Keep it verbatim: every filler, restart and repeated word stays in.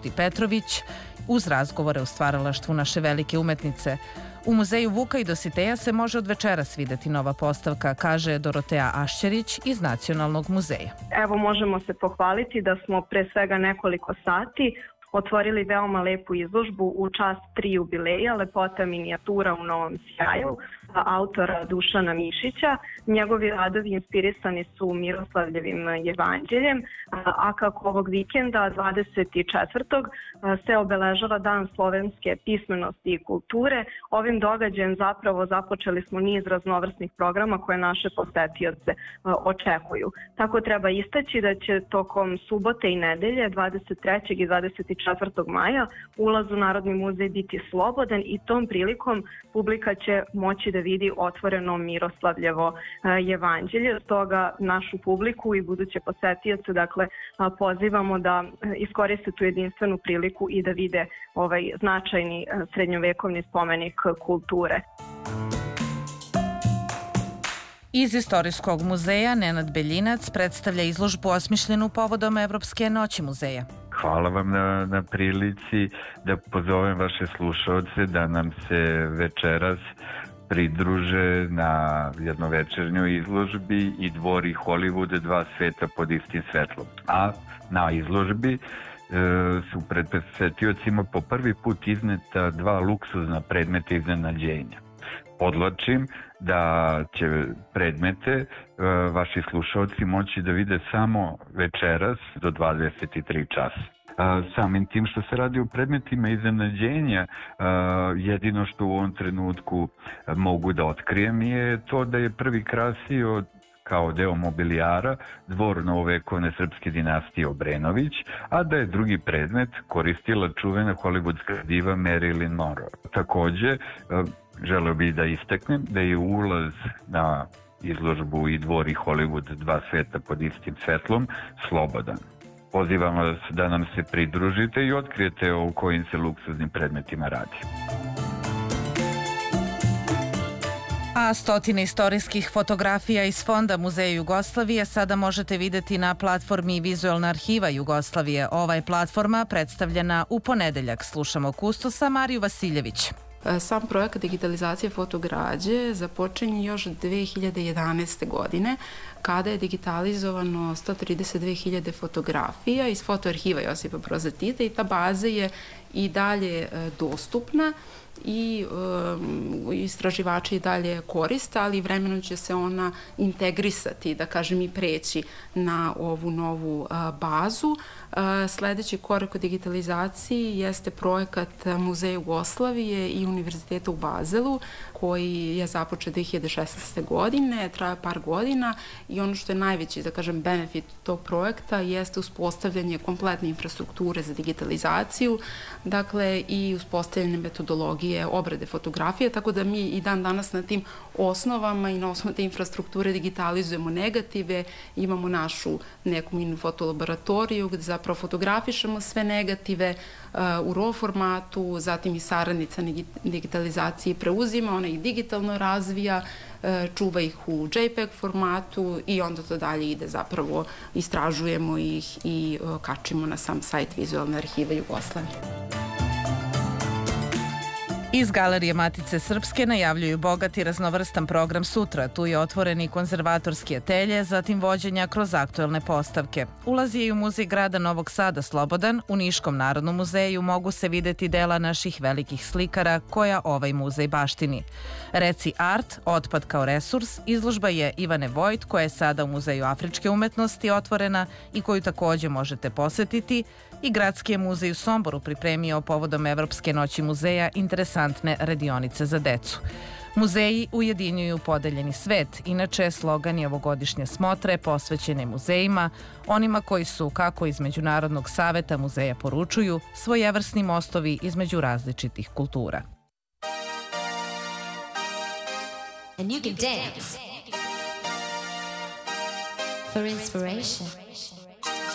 Đurđi Petrović uz razgovore o stvaralaštvu naše velike umetnice. U muzeju Vuka i Dositeja se može od večeras videti nova postavka, kaže Doroteja Ašćerić iz Nacionalnog muzeja. Evo, možemo se pohvaliti da smo pre svega nekoliko sati otvorili veoma lepu izložbu u čast tri jubileja, Lepota minijatura u novom sjaju, autora Dušana Mišića. Njegovi radovi inspirisani su Miroslavljevim jevanđeljem, a kako ovog vikenda, dvadeset četvrtog se obeležava Dan slovenske pismenosti i kulture. Ovim događajem zapravo započeli smo niz raznovrsnih programa koje naše posetioce očekuju. Tako treba istaći da će tokom subote i nedelje, dvadeset trećeg i dvadeset četvrtog maja, ulaz u Narodni muzej biti slobodan i tom prilikom publika će moći da vidi otvoreno Miroslavljevo jevanđelje. Stoga našu publiku i buduće posetioce dakle, pozivamo da iskoriste tu jedinstvenu priliku i da vide ovaj značajni srednjovekovni spomenik kulture. Iz Istorijskog muzeja Nenad Beljinac predstavlja izložbu osmišljenu povodom Evropske noći muzeja. Hvala vam na, na prilici da pozovem vaše slušaoce da nam se večeras pridruže na jednovečernjoj izložbi i dvori Hollywood, dva sveta pod istim svetlom. A na izložbi e, su pred posetiocima po prvi put izneta dva luksuzna predmeta iznenađenja. Podlačim da će predmete e, vaši slušaoci moći da vide samo večeras do dvadeset tri časa. Samim tim što se radi o predmetima iznenađenja, jedino što u ovom trenutku mogu da otkrijem je to da je prvi krasio kao deo mobilijara dvor novovekovne srpske dinastije Obrenović, a da je drugi predmet koristila čuvena hollywoodska diva Marilyn Monroe. Takođe, želeo bih da istaknem da je ulaz na izložbu i dvori Hollywood, dva sveta pod istim svetlom, slobodan. Pozivam vas da nam se pridružite i otkrijete o kojim se luksuznim predmetima radi. A stotine istorijskih fotografija iz Fonda Muzeja Jugoslavije sada možete videti na platformi Vizualna arhiva Jugoslavije. Ova je platforma predstavljena u ponedeljak. Slušamo kustosa Mariju Vasiljević. Sam projekat digitalizacije fotograđe započinje još dve hiljade jedanaeste. godine, kada je digitalizovano sto trideset dve hiljade fotografija iz fotoarhiva Josipa Broza Tita i ta baza je i dalje dostupna i um, istraživači i dalje koriste, ali vremenom će se ona integrisati, da kažem, i preći na ovu novu uh, bazu. Uh, sledeći korak u digitalizaciji jeste projekat Muzeja Jugoslavije i Univerziteta u Bazelu, koji je započeo dve hiljade šesnaeste. godine, traje par godina i ono što je najveći, da kažem, benefit tog projekta jeste uspostavljanje kompletne infrastrukture za digitalizaciju, dakle i uspostavljanje metodologije obrade fotografije, tako da mi i dan danas na tim osnovama i na osnovu te infrastrukture digitalizujemo negative, imamo našu neku mini fotolaboratoriju gde zapravo fotografišemo sve negative uh, u RAW formatu, zatim i saradnica na digitalizaciji preuzima, ona ih digitalno razvija, uh, čuva ih u JPEG formatu i onda to dalje ide, zapravo istražujemo ih i uh, kačimo na sam sajt Vizualne arhive Jugoslavije. Iz Galerije Matice Srpske najavljuju bogat i raznovrstan program sutra. Tu je otvoren i konzervatorski atelje, zatim vođenja kroz aktuelne postavke. Ulaz je i u Muzej grada Novog Sada slobodan. U Niškom Narodnom muzeju mogu se videti dela naših velikih slikara koja ovaj muzej baštini. Reci Art, otpad kao resurs, izložba je Ivane Vojt koja je sada u Muzeju afričke umetnosti otvorena i koju takođe možete posetiti, i Gradski je muzej u Somboru pripremio povodom Evropske noći muzeja interesantne radionice za decu. Muzeji ujedinjuju podeljeni svet, inače slogan je ovogodišnje smotre posvećene muzejima, onima koji su, kako iz Međunarodnog saveta muzeja poručuju, svojevrsni mostovi između različitih kultura. And you can dance for inspiration.